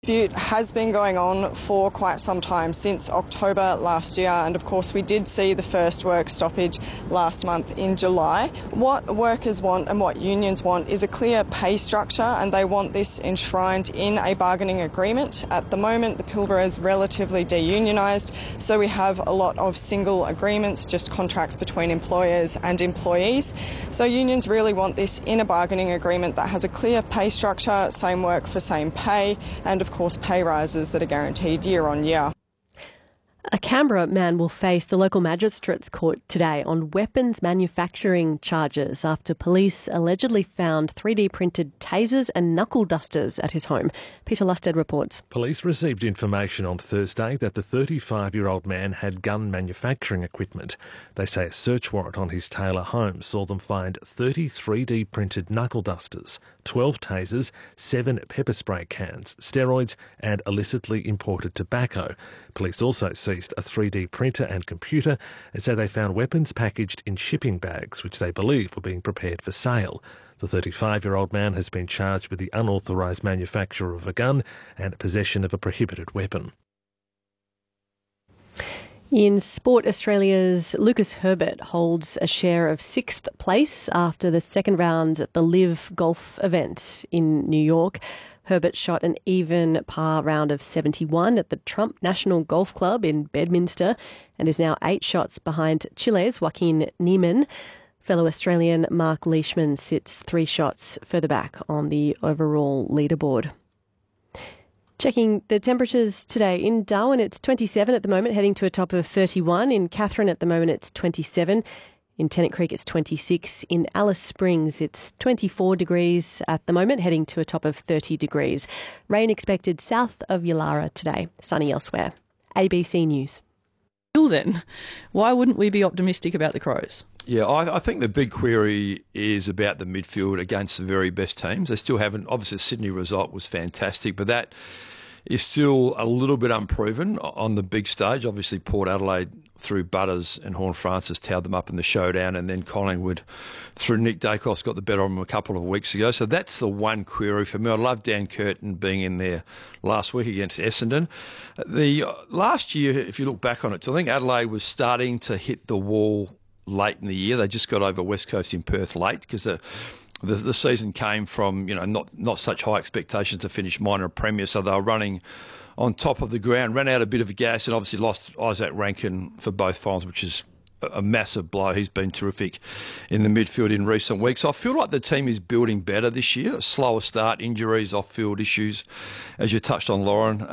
Dispute has been going on for quite some time, since October last year, and of course we did see the first work stoppage last month in July. What workers want and what unions want is a clear pay structure, and they want this enshrined in a bargaining agreement. At the moment, the Pilbara is relatively deunionised, so we have a lot of single agreements, just contracts between employers and employees. So unions really want this in a bargaining agreement that has a clear pay structure, same work for same pay, and of course pay rises that are guaranteed year on year. A Canberra man will face the local magistrates court today on weapons manufacturing charges after police allegedly found 3D printed tasers and knuckle dusters at his home. Peter Lusted reports. Police received information on Thursday that the 35-year-old man had gun manufacturing equipment. They say a search warrant on his Taylor home saw them find 30 3D printed knuckle dusters, 12 tasers, 7 pepper spray cans, steroids and illicitly imported tobacco. Police also seized a 3D printer and computer and say they found weapons packaged in shipping bags which they believe were being prepared for sale. The 35-year-old man has been charged with the unauthorised manufacture of a gun and possession of a prohibited weapon. In sport, Australia's Lucas Herbert holds a share of 6th place after the second round at the LIV golf event in New York. Herbert shot an even par round of 71 at the Trump National Golf Club in Bedminster and is now 8 shots behind Chile's Joaquin Niemann. Fellow Australian Mark Leishman sits 3 shots further back on the overall leaderboard. Checking the temperatures today. In Darwin, it's 27 at the moment, heading to a top of 31. In Katherine, at the moment, it's 27. In Tennant Creek, it's 26. In Alice Springs, it's 24 degrees at the moment, heading to a top of 30 degrees. Rain expected south of Yulara today, sunny elsewhere. ABC News. Then, why wouldn't we be optimistic about the Crows? Yeah, I think the big query is about the midfield against the very best teams. They still haven't, obviously the Sydney result was fantastic, but that is still a little bit unproven on the big stage. Obviously Port Adelaide through Butters and Horne-Francis towed them up in the showdown, and then Collingwood through Nick Dacos got the better of them a couple of weeks ago. So that's the one query for me. I love Dan Curtin being in there last week against Essendon. The last year, if you look back on it, I think Adelaide was starting to hit the wall late in the year. They just got over West Coast in Perth late because the season came from not such high expectations to finish minor premier, so they were running on top of the ground, ran out a bit of gas, and obviously lost Isaac Rankin for both finals, which is a massive blow. He's been terrific in the midfield in recent weeks. I feel like the team is building better this year. A slower start, injuries, off-field issues, as you touched on, Lauren.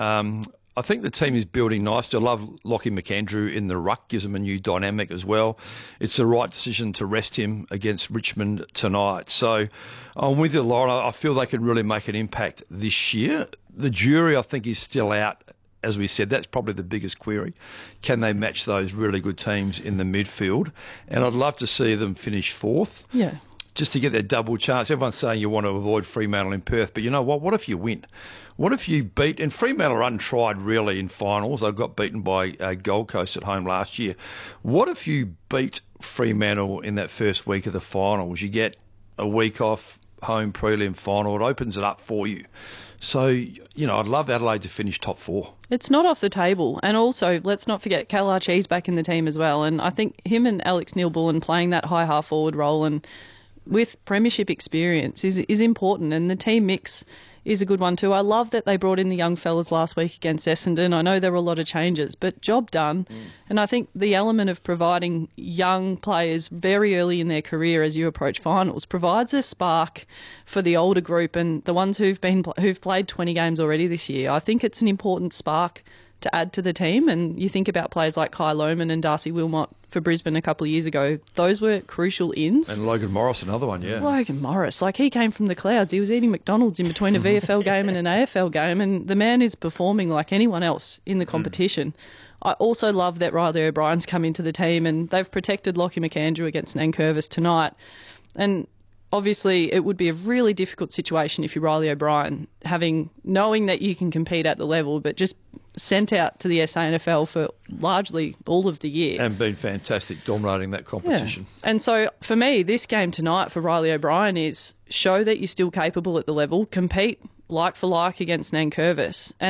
I think the team is building nicely. I love Lockie McAndrew in the ruck, gives them a new dynamic as well. It's the right decision to rest him against Richmond tonight. So I'm with you, Lauren. I feel they can really make an impact this year. The jury, I think, is still out. As we said, that's probably the biggest query. Can they match those really good teams in the midfield? And I'd love to see them finish 4th. Yeah. Just to get that double chance. Everyone's saying you want to avoid Fremantle in Perth, but you know what? What if you win? What if you beat... And Fremantle are untried, really, in finals. They got beaten by Gold Coast at home last year. What if you beat Fremantle in that first week of the finals? You get a week off, home prelim final. It opens it up for you. So, I'd love Adelaide to finish top 4. It's not off the table. And also, let's not forget Cal Archie's back in the team as well. And I think him and Alex Neil-Bullen playing that high half-forward role and with premiership experience is important, and the team mix is a good one too. I love that they brought in the young fellas last week against Essendon. I know there were a lot of changes, but job done. And I think the element of providing young players very early in their career as you approach finals provides a spark for the older group and the ones who've played 20 games already this year. I think it's an important spark to add to the team. And you think about players like Kai Lohmann and Darcy Wilmot for Brisbane a couple of years ago. Those were crucial ins. And Logan Morris, another one, yeah. Logan Morris, he came from the clouds. He was eating McDonald's in between a VFL game and an AFL game, and the man is performing like anyone else in the competition. I also love that Riley O'Brien's come into the team, and they've protected Lockie McAndrew against Nankervis tonight. And obviously, it would be a really difficult situation if you're Riley O'Brien, knowing that you can compete at the level, but just sent out to the SANFL for largely all of the year. And been fantastic dominating that competition. Yeah. And so, for me, this game tonight for Riley O'Brien is show that you're still capable at the level, compete like for like against Nankervis.